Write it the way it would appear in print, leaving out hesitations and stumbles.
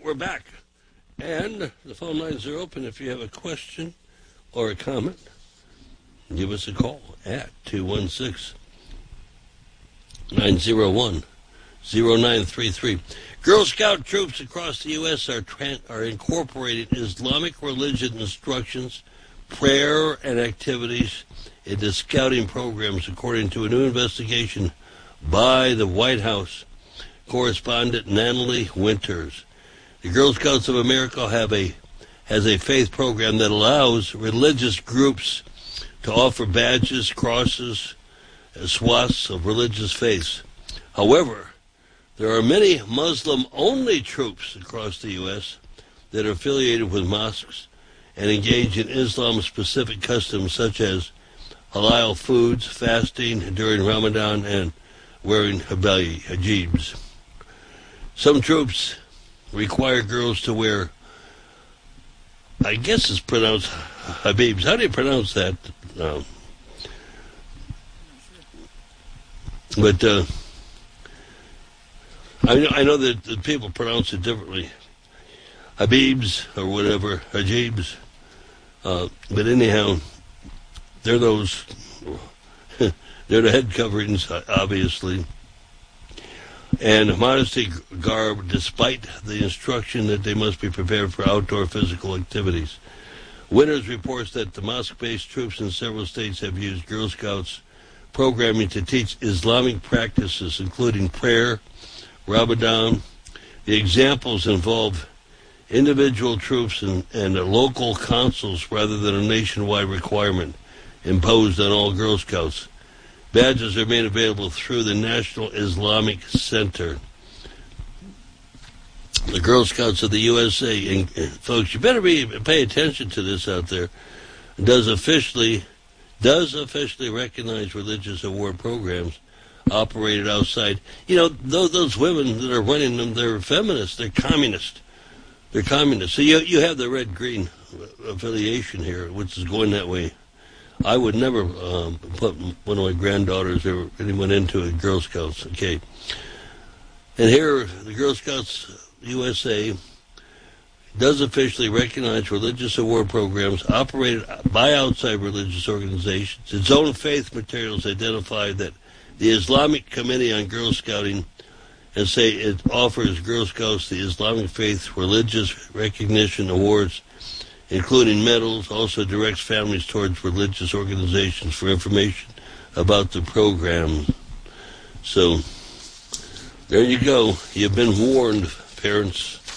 we're back. And the phone lines are open. If you have a question or a comment, give us a call at 216-901-0933. Girl Scout troops across the U.S. are incorporating Islamic religion instructions, prayer, and activities into scouting programs, according to a new investigation by the White House correspondent Natalie Winters. The Girl Scouts of America has a faith program that allows religious groups to offer badges, crosses, and swaths of religious faiths. However, there are many Muslim-only troops across the U.S. that are affiliated with mosques and engage in Islam-specific customs such as halal foods, fasting during Ramadan, and wearing hijabs. Some troops require girls to wear, I guess it's pronounced hijabs. How do you pronounce that? But I know that people pronounce it differently. Habibs or whatever, hijabs. But anyhow, they're those, they're the head coverings, obviously. And modesty garb, despite the instruction that they must be prepared for outdoor physical activities. Winters reports that the mosque-based troops in several states have used Girl Scouts programming to teach Islamic practices, including prayer, Ramadan. The examples involve individual troops and local councils rather than a nationwide requirement imposed on all Girl Scouts. Badges are made available through the National Islamic Center. The Girl Scouts of the USA, and folks, you better pay attention to this out there, does officially recognize religious award programs operated outside. You know, those women that are running them, they're feminists, they're communists. They're communists. So you have the red-green affiliation here, which is going that way. I would never put one of my granddaughters or anyone into a Girl Scouts. Okay. And here, the Girl Scouts USA does officially recognize religious award programs operated by outside religious organizations. Its own faith materials identify that the Islamic Committee on Girl Scouting and say it offers Girl Scouts the Islamic faith religious recognition awards, including medals, also directs families towards religious organizations for information about the program. So, there you go. You've been warned, parents.